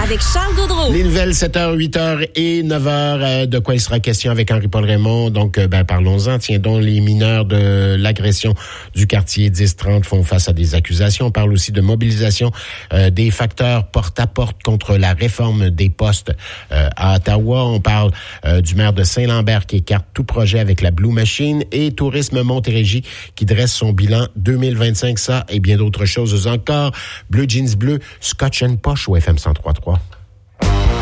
avec Charles Gaudreau. Les nouvelles 7h, 8h et 9h, de quoi il sera question avec Henri-Paul Raymond. Donc, parlons-en. Tiens donc, les mineurs de l'agression du quartier 10-30 font face à des accusations. On parle aussi de mobilisation des facteurs porte-à-porte contre la réforme des postes à Ottawa. On parle du maire de Saint-Lambert qui écarte tout projet avec la Blue Machine et Tourisme Montérégie qui dresse son bilan 2025. Ça et bien d'autres choses encore. Bleu Jeans Bleu, Scotch and Posh au FM 103.3.